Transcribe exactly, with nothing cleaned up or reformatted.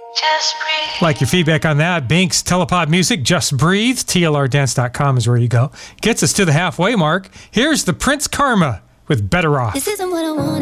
Just breathe. Like your feedback on that. Binks Telepod Music, Just Breathe. T L R dance dot com is where you go. Gets us to the halfway mark. Here's the Prince Karma with Better Off. This isn't what I want.